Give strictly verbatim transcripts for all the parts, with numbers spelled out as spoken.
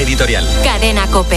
editorial. Cadena COPE.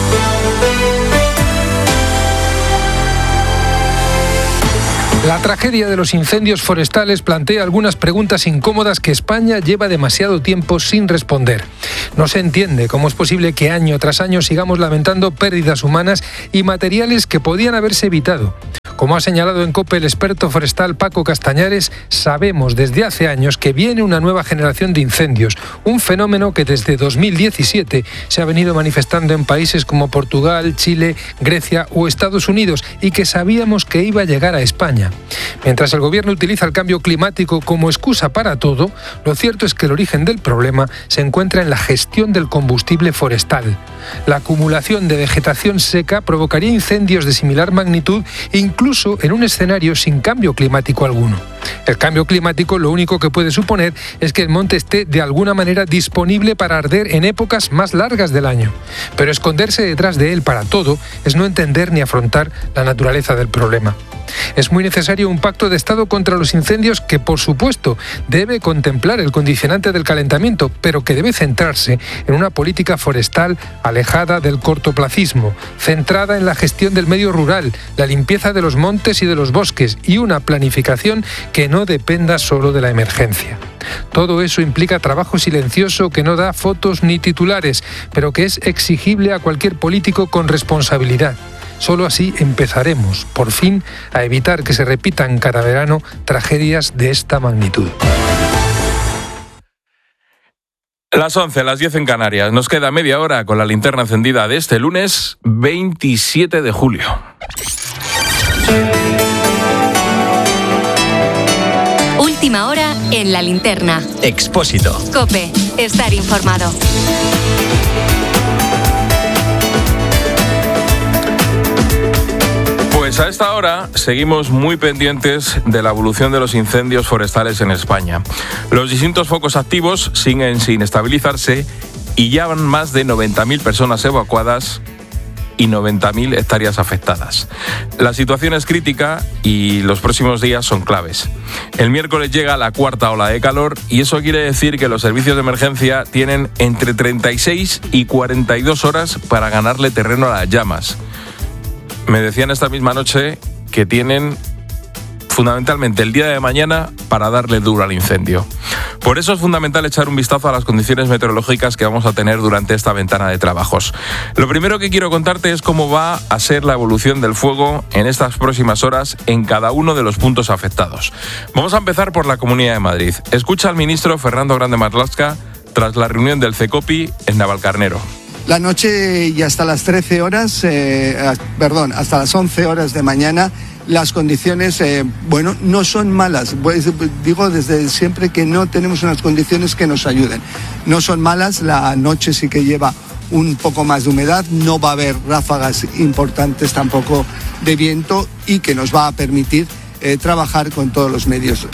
La tragedia de los incendios forestales plantea algunas preguntas incómodas que España lleva demasiado tiempo sin responder. No se entiende cómo es posible que año tras año sigamos lamentando pérdidas humanas y materiales que podían haberse evitado. Como ha señalado en COPE el experto forestal Paco Castañares, sabemos desde hace años que viene una nueva generación de incendios, un fenómeno que desde dos mil diecisiete se ha venido manifestando en países como Portugal, Chile, Grecia o Estados Unidos y que sabíamos que iba a llegar a España. Mientras el gobierno utiliza el cambio climático como excusa para todo, lo cierto es que el origen del problema se encuentra en la gestión del combustible forestal. La acumulación de vegetación seca provocaría incendios de similar magnitud, incluso en un escenario sin cambio climático alguno. El cambio climático lo único que puede suponer es que el monte esté de alguna manera disponible para arder en épocas más largas del año. Pero esconderse detrás de él para todo es no entender ni afrontar la naturaleza del problema. Es muy necesario un pacto de Estado contra los incendios que, por supuesto, debe contemplar el condicionante del calentamiento, pero que debe centrarse en una política forestal alejada del cortoplacismo, centrada en la gestión del medio rural, la limpieza de los montes y de los bosques y una planificación que no dependa solo de la emergencia. Todo eso implica trabajo silencioso que no da fotos ni titulares, pero que es exigible a cualquier político con responsabilidad. Solo así empezaremos, por fin, a evitar que se repitan cada verano tragedias de esta magnitud. Las once, las diez en Canarias. Nos queda media hora con la linterna encendida de este lunes veintisiete de julio. Última hora en la linterna. Expósito. COPE. Estar informado. Pues a esta hora seguimos muy pendientes de la evolución de los incendios forestales en España. Los distintos focos activos siguen sin estabilizarse y ya van más de noventa mil personas evacuadas y noventa mil hectáreas afectadas. La situación es crítica y los próximos días son claves. El miércoles llega la cuarta ola de calor y eso quiere decir que los servicios de emergencia tienen entre treinta y seis y cuarenta y dos horas para ganarle terreno a las llamas. Me decían esta misma noche que tienen fundamentalmente el día de mañana para darle duro al incendio. Por eso es fundamental echar un vistazo a las condiciones meteorológicas que vamos a tener durante esta ventana de trabajos. Lo primero que quiero contarte es cómo va a ser la evolución del fuego en estas próximas horas en cada uno de los puntos afectados. Vamos a empezar por la Comunidad de Madrid. Escucha al ministro Fernando Grande Marlaska tras la reunión del CECOPI en Navalcarnero. La noche y hasta las trece horas, eh, perdón, hasta las once horas de mañana, las condiciones, eh, bueno, no son malas. Pues, digo desde siempre que no tenemos unas condiciones que nos ayuden. No son malas, la noche sí que lleva un poco más de humedad, no va a haber ráfagas importantes tampoco de viento y que nos va a permitir eh, trabajar con todos los medios.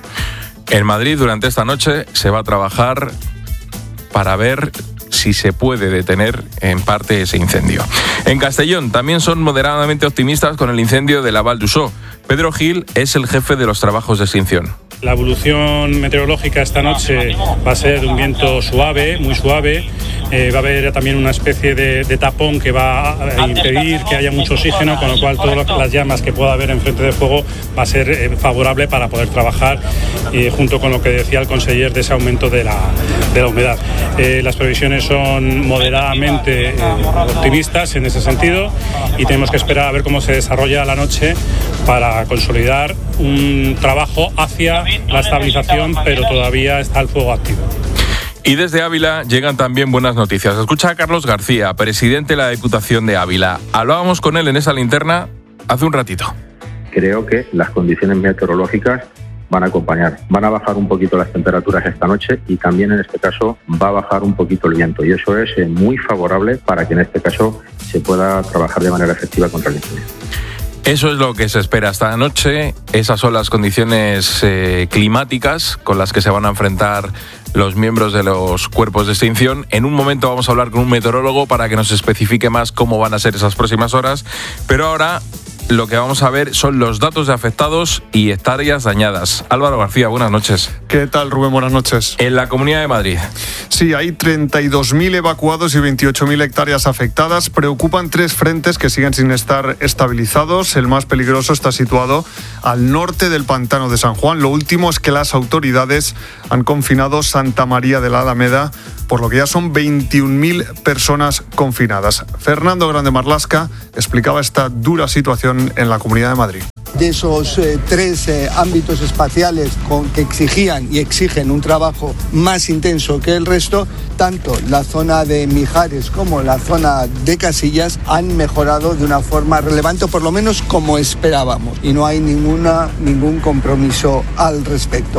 En Madrid, durante esta noche, se va a trabajar para ver si se puede detener en parte ese incendio. En Castellón también son moderadamente optimistas con el incendio de la Val d'Usó. Pedro Gil es el jefe de los trabajos de extinción. La evolución meteorológica esta noche va a ser de un viento suave, muy suave. Eh, va a haber también una especie de, de tapón que va a impedir que haya mucho oxígeno, con lo cual todas las llamas que pueda haber en frente de fuego va a ser eh, favorable para poder trabajar, eh, junto con lo que decía el conseller de ese aumento de la, de la humedad. Eh, las previsiones son moderadamente eh, optimistas en ese sentido y tenemos que esperar a ver cómo se desarrolla la noche para consolidar un trabajo hacia la estabilización, pero todavía está el fuego activo. Y desde Ávila llegan también buenas noticias. Escucha a Carlos García, presidente de la Diputación de Ávila. Hablábamos con él en esa linterna hace un ratito. Creo que las condiciones meteorológicas van a acompañar. Van a bajar un poquito las temperaturas esta noche y también en este caso va a bajar un poquito el viento. Y eso es muy favorable para que en este caso se pueda trabajar de manera efectiva contra el incendio. Eso es lo que se espera esta noche. Esas son las condiciones eh, climáticas con las que se van a enfrentar los miembros de los cuerpos de extinción. En un momento vamos a hablar con un meteorólogo para que nos especifique más cómo van a ser esas próximas horas. Pero ahora lo que vamos a ver son los datos de afectados y hectáreas dañadas. Álvaro García, buenas noches. ¿Qué tal, Rubén? Buenas noches. En la Comunidad de Madrid. Sí, hay treinta y dos mil evacuados y veintiocho mil hectáreas afectadas. Preocupan tres frentes que siguen sin estar estabilizados. El más peligroso está situado al norte del pantano de San Juan. Lo último es que las autoridades han confinado Santa María de la Alameda, por lo que ya son veintiún mil personas confinadas. Fernando Grande Marlasca explicaba esta dura situación en la Comunidad de Madrid. De esos eh, tres eh, ámbitos espaciales con, que exigían y exigen un trabajo más intenso que el resto, tanto la zona de Mijares como la zona de Casillas han mejorado de una forma relevante, por lo menos como esperábamos, y no hay ninguna, ningún compromiso al respecto.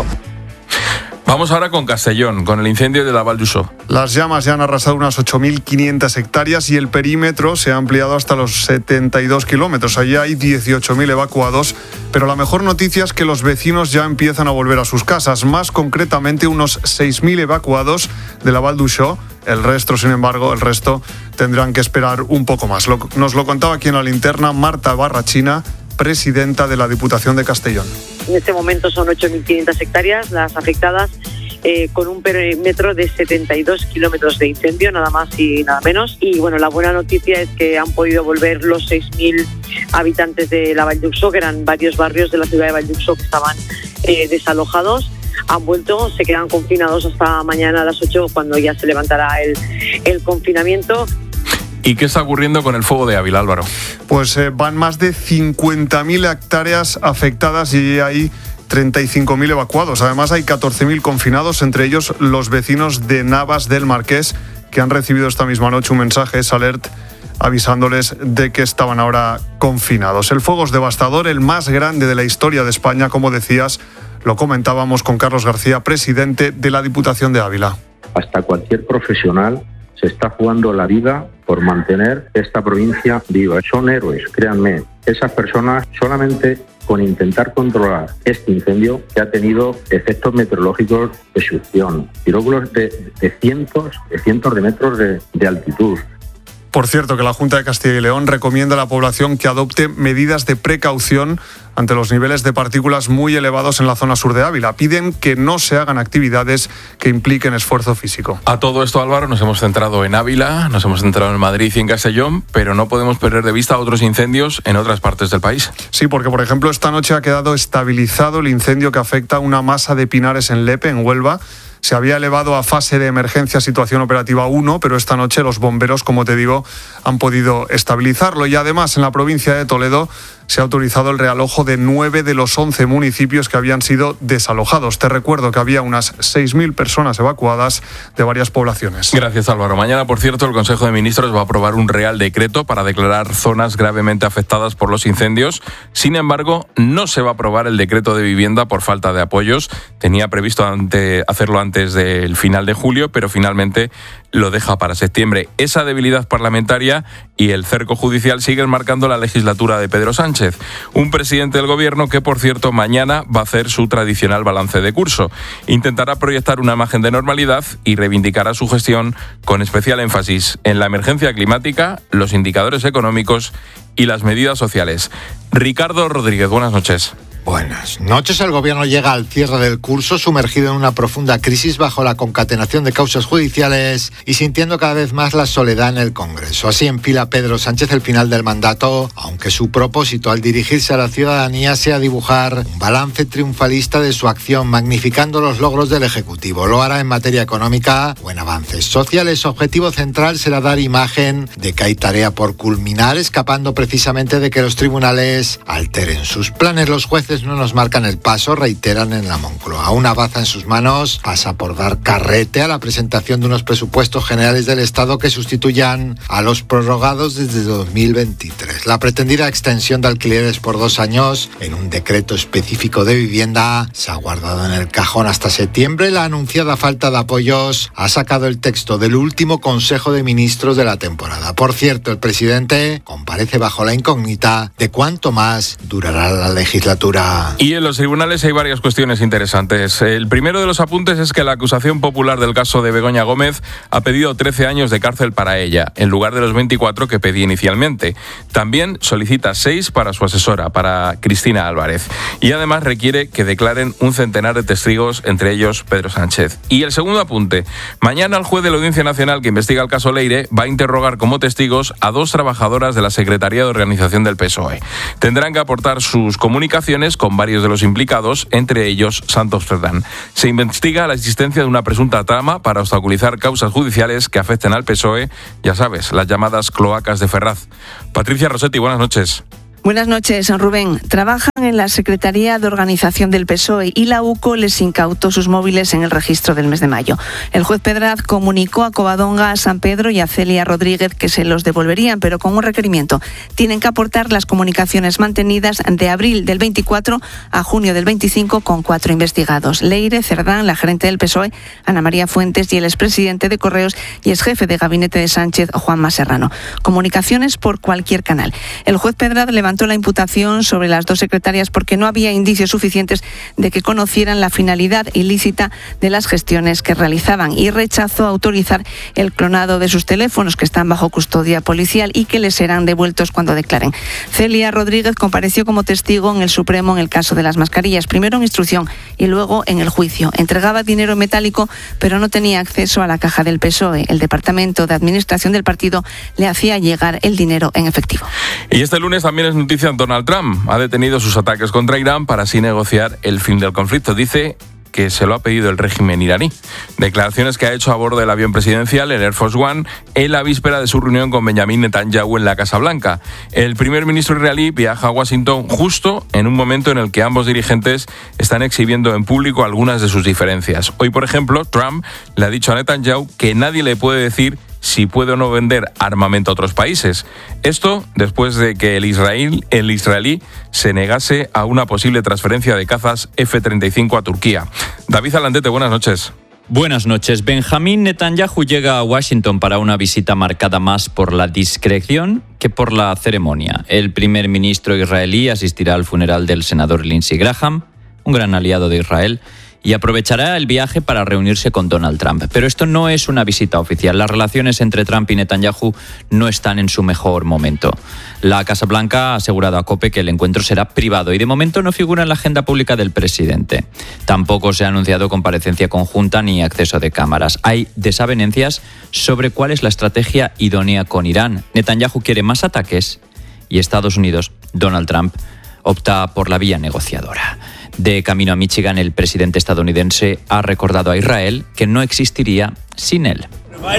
Vamos ahora con Castellón, con el incendio de la Vall d'Uixó. Las llamas ya han arrasado unas ocho mil quinientas hectáreas y el perímetro se ha ampliado hasta los setenta y dos kilómetros. Allí hay dieciocho mil evacuados, pero la mejor noticia es que los vecinos ya empiezan a volver a sus casas. Más concretamente, unos seis mil evacuados de la Vall d'Uixó. El resto, sin embargo, el resto tendrán que esperar un poco más. Lo, nos lo contaba aquí en la linterna Marta Barrachina, presidenta de la Diputación de Castellón. En este momento son ocho mil quinientas hectáreas las afectadas, eh, con un perímetro de setenta y dos kilómetros de incendio, nada más y nada menos. Y bueno, la buena noticia es que han podido volver los seis mil habitantes de la Vall d'Uixó, que eran varios barrios de la ciudad de Vall d'Uixó que estaban eh, desalojados. Han vuelto, se quedan confinados hasta mañana a las ocho, cuando ya se levantará el, el confinamiento. ¿Y qué está ocurriendo con el fuego de Ávila, Álvaro? Pues eh, van más de cincuenta mil hectáreas afectadas y hay treinta y cinco mil evacuados. Además, hay catorce mil confinados, entre ellos los vecinos de Navas del Marqués, que han recibido esta misma noche un mensaje, es alert, avisándoles de que estaban ahora confinados. El fuego es devastador, el más grande de la historia de España, como decías. Lo comentábamos con Carlos García, presidente de la Diputación de Ávila. Hasta cualquier profesional se está jugando la vida por mantener esta provincia viva. Son héroes, créanme. Esas personas, solamente con intentar controlar este incendio, que ha tenido efectos meteorológicos de succión, piróculos de, de cientos, de cientos de metros de, de altitud. Por cierto, que la Junta de Castilla y León recomienda a la población que adopte medidas de precaución ante los niveles de partículas muy elevados en la zona sur de Ávila. Piden que no se hagan actividades que impliquen esfuerzo físico. A todo esto, Álvaro, nos hemos centrado en Ávila, nos hemos centrado en Madrid y en Castellón, pero no podemos perder de vista otros incendios en otras partes del país. Sí, porque, por ejemplo, esta noche ha quedado estabilizado el incendio que afecta a una masa de pinares en Lepe, en Huelva. Se había elevado a fase de emergencia situación operativa uno, pero esta noche los bomberos, como te digo, han podido estabilizarlo. Y además, en la provincia de Toledo se ha autorizado el realojo de nueve de los once municipios que habían sido desalojados. Te recuerdo que había unas seis mil personas evacuadas de varias poblaciones. Gracias, Álvaro. Mañana, por cierto, el Consejo de Ministros va a aprobar un Real Decreto para declarar zonas gravemente afectadas por los incendios. Sin embargo, no se va a aprobar el decreto de vivienda por falta de apoyos. Tenía previsto ante, hacerlo antes del final de julio, pero finalmente lo deja para septiembre. Esa debilidad parlamentaria y el cerco judicial siguen marcando la legislatura de Pedro Sánchez, un presidente del gobierno que, por cierto, mañana va a hacer su tradicional balance de curso. Intentará proyectar una imagen de normalidad y reivindicará su gestión con especial énfasis en la emergencia climática, los indicadores económicos y las medidas sociales. Ricardo Rodríguez, buenas noches. Buenas noches. El gobierno llega al cierre del curso sumergido en una profunda crisis bajo la concatenación de causas judiciales y sintiendo cada vez más la soledad en el Congreso. Así enfila Pedro Sánchez el final del mandato, aunque su propósito al dirigirse a la ciudadanía sea dibujar un balance triunfalista de su acción, magnificando los logros del Ejecutivo. Lo hará en materia económica o en avances sociales. Su objetivo central será dar imagen de que hay tarea por culminar, escapando precisamente de que los tribunales alteren sus planes. Los jueces no nos marcan el paso, reiteran en la Moncloa. Una baza en sus manos pasa por dar carrete a la presentación de unos presupuestos generales del Estado que sustituyan a los prorrogados desde dos mil veintitrés. La pretendida extensión de alquileres por dos años en un decreto específico de vivienda se ha guardado en el cajón hasta septiembre. La anunciada falta de apoyos ha sacado el texto del último Consejo de Ministros de la temporada. Por cierto, el presidente comparece bajo la incógnita de cuánto más durará la legislatura. Herrera. Y en los tribunales hay varias cuestiones interesantes. El primero de los apuntes es que la acusación popular del caso de Begoña Gómez ha pedido trece años de cárcel para ella, en lugar de los veinticuatro que pedía inicialmente. También solicita seis para su asesora, para Cristina Álvarez. Y además requiere que declaren un centenar de testigos, entre ellos Pedro Sánchez. Y el segundo apunte. Mañana el juez de la Audiencia Nacional que investiga el caso Leire va a interrogar como testigos a dos trabajadoras de la Secretaría de Organización del P S O E. Tendrán que aportar sus comunicaciones con varios de los implicados, entre ellos Santos Cerdán. Se investiga la existencia de una presunta trama para obstaculizar causas judiciales que afecten al P S O E, ya sabes, las llamadas cloacas de Ferraz. Patricia Rossetti, buenas noches. Buenas noches, Rubén. Trabajan en la Secretaría de Organización del P S O E y la U C O les incautó sus móviles en el registro del mes de mayo. El juez Pedraz comunicó a Covadonga, a San Pedro y a Celia Rodríguez que se los devolverían, pero con un requerimiento. Tienen que aportar las comunicaciones mantenidas de abril del veinticuatro a junio del veinticinco con cuatro investigados. Leire, Cerdán, la gerente del P S O E, Ana María Fuentes, y el expresidente de Correos y exjefe de gabinete de Sánchez, Juanma Serrano. Comunicaciones por cualquier canal. El juez Pedraz levantó la imputación sobre las dos secretarias porque no había indicios suficientes de que conocieran la finalidad ilícita de las gestiones que realizaban y rechazó autorizar el clonado de sus teléfonos que están bajo custodia policial y que les serán devueltos cuando declaren. Celia Rodríguez compareció como testigo en el Supremo en el caso de las mascarillas, primero en instrucción y luego en el juicio. Entregaba dinero metálico, pero no tenía acceso a la caja del P S O E. El Departamento de Administración del partido le hacía llegar el dinero en efectivo. Y este lunes también es noticia Donald Trump. Ha detenido sus ataques contra Irán para así negociar el fin del conflicto. Dice que se lo ha pedido el régimen iraní. Declaraciones que ha hecho a bordo del avión presidencial, el Air Force One, en la víspera de su reunión con Benjamin Netanyahu en la Casa Blanca. El primer ministro israelí viaja a Washington justo en un momento en el que ambos dirigentes están exhibiendo en público algunas de sus diferencias. Hoy, por ejemplo, Trump le ha dicho a Netanyahu que nadie le puede decir si puede o no vender armamento a otros países. Esto después de que el, Israel, el israelí se negase a una posible transferencia de cazas F treinta y cinco a Turquía. David Alandete, buenas noches. Buenas noches. Benjamín Netanyahu llega a Washington para una visita marcada más por la discreción que por la ceremonia. El primer ministro israelí asistirá al funeral del senador Lindsey Graham, un gran aliado de Israel, y aprovechará el viaje para reunirse con Donald Trump. Pero esto no es una visita oficial. Las relaciones entre Trump y Netanyahu no están en su mejor momento. La Casa Blanca ha asegurado a COPE que el encuentro será privado y de momento no figura en la agenda pública del presidente. Tampoco se ha anunciado comparecencia conjunta ni acceso de cámaras. Hay desavenencias sobre cuál es la estrategia idónea con Irán. Netanyahu quiere más ataques y Estados Unidos, Donald Trump, opta por la vía negociadora. De camino a Michigan, el presidente estadounidense ha recordado a Israel que no existiría sin él.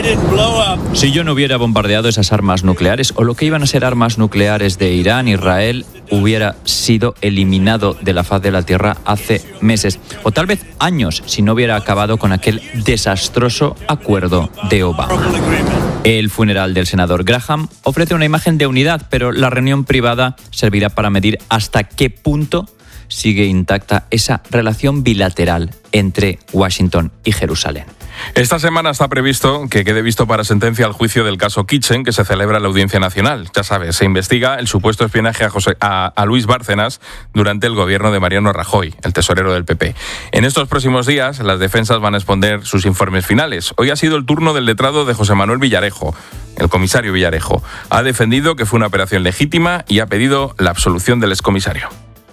Si yo no hubiera bombardeado esas armas nucleares, o lo que iban a ser armas nucleares de Irán, Israel hubiera sido eliminado de la faz de la tierra hace meses, o tal vez años, si no hubiera acabado con aquel desastroso acuerdo de Obama. El funeral del senador Graham ofrece una imagen de unidad, pero la reunión privada servirá para medir hasta qué punto sigue intacta esa relación bilateral entre Washington y Jerusalén. Esta semana está previsto que quede visto para sentencia el juicio del caso Kitchen, que se celebra en la Audiencia Nacional. Ya sabes, se investiga el supuesto espionaje a, José, a, a Luis Bárcenas durante el gobierno de Mariano Rajoy, el tesorero del P P. En estos próximos días, las defensas van a exponer sus informes finales. Hoy ha sido el turno del letrado de José Manuel Villarejo. El comisario Villarejo ha defendido que fue una operación legítima y ha pedido la absolución del excomisario.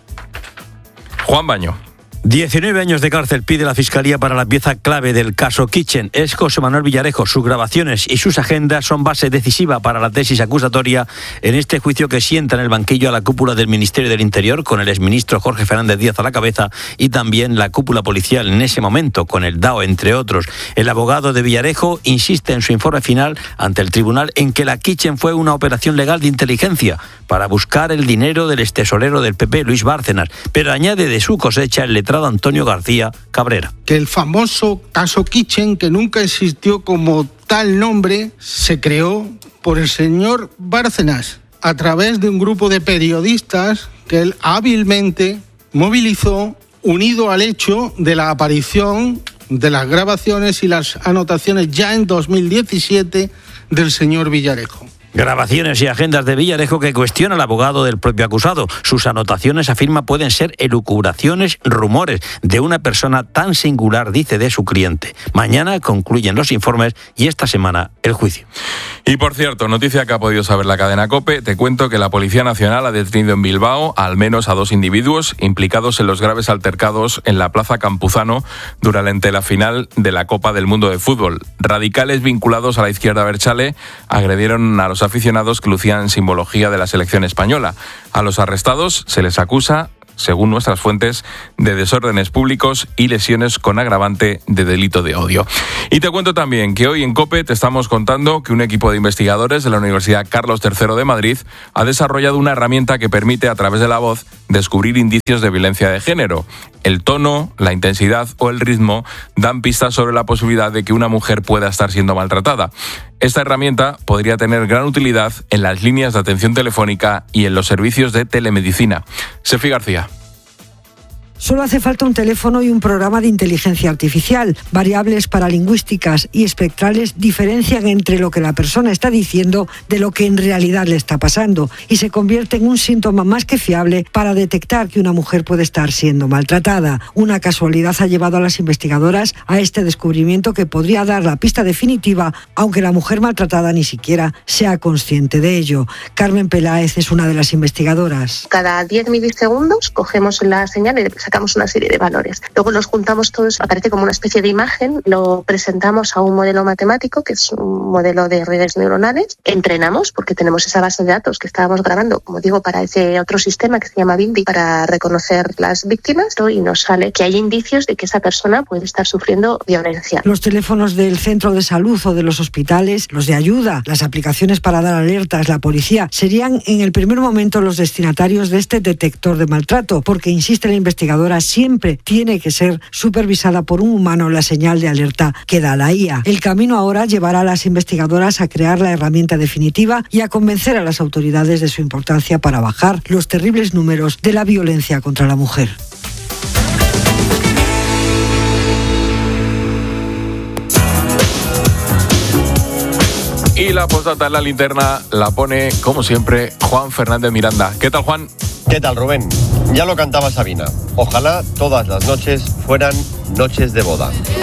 Juan Baño. diecinueve años de cárcel pide la Fiscalía para la pieza clave del caso Kitchen. Es José Manuel Villarejo. Sus grabaciones y sus agendas son base decisiva para la tesis acusatoria en este juicio que sienta en el banquillo a la cúpula del Ministerio del Interior, con el exministro Jorge Fernández Díaz a la cabeza, y también la cúpula policial en ese momento, con el D A O, entre otros. El abogado de Villarejo insiste en su informe final ante el tribunal en que la Kitchen fue una operación legal de inteligencia para buscar el dinero del extesorero del P P, Luis Bárcenas, pero añade de su cosecha el letrado Antonio García Cabrera. Que el famoso caso Kitchen, que nunca existió como tal nombre, se creó por el señor Bárcenas a través de un grupo de periodistas que él hábilmente movilizó, unido al hecho de la aparición de las grabaciones y las anotaciones ya en dos mil diecisiete del señor Villarejo. Grabaciones y agendas de Villarejo que cuestiona al abogado del propio acusado. Sus anotaciones, afirma, pueden ser elucubraciones, rumores de una persona tan singular, dice, de su cliente. Mañana concluyen los informes y esta semana el juicio. Y por cierto, noticia que ha podido saber la cadena COPE, te cuento que la Policía Nacional ha detenido en Bilbao al menos a dos individuos implicados en los graves altercados en la Plaza Campuzano durante la final de la Copa del Mundo de Fútbol. Radicales vinculados a la izquierda abertzale agredieron a los aficionados que lucían simbología de la selección española. A los arrestados se les acusa, según nuestras fuentes, de desórdenes públicos y lesiones con agravante de delito de odio. Y te cuento también que hoy en COPE te estamos contando que un equipo de investigadores de la Universidad Carlos tercero de Madrid ha desarrollado una herramienta que permite, a través de la voz, descubrir indicios de violencia de género. El tono, la intensidad o el ritmo dan pistas sobre la posibilidad de que una mujer pueda estar siendo maltratada. Esta herramienta podría tener gran utilidad en las líneas de atención telefónica y en los servicios de telemedicina. Sefi García. Solo hace falta un teléfono y un programa de inteligencia artificial. Variables paralingüísticas y espectrales diferencian entre lo que la persona está diciendo de lo que en realidad le está pasando y se convierte en un síntoma más que fiable para detectar que una mujer puede estar siendo maltratada. Una casualidad ha llevado a las investigadoras a este descubrimiento que podría dar la pista definitiva, aunque la mujer maltratada ni siquiera sea consciente de ello. Carmen Peláez es una de las investigadoras. Cada diez milisegundos cogemos la señal y sacamos una serie de valores. Luego los juntamos todos, aparece como una especie de imagen, lo presentamos a un modelo matemático, que es un modelo de redes neuronales, entrenamos, porque tenemos esa base de datos que estábamos grabando, como digo, para ese otro sistema que se llama Bindi, para reconocer las víctimas, y nos sale que hay indicios de que esa persona puede estar sufriendo violencia. Los teléfonos del centro de salud o de los hospitales, los de ayuda, las aplicaciones para dar alertas, la policía, serían en el primer momento los destinatarios de este detector de maltrato, porque insiste la investigadora, siempre tiene que ser supervisada por un humano la señal de alerta que da la I A. El camino ahora llevará a las investigadoras a crear la herramienta definitiva y a convencer a las autoridades de su importancia para bajar los terribles números de la violencia contra la mujer. Y la postdata en la linterna la pone, como siempre, Juan Fernández Miranda. ¿Qué tal, Juan? ¿Qué tal, Rubén? Ya lo cantaba Sabina. Ojalá todas las noches fueran noches de boda.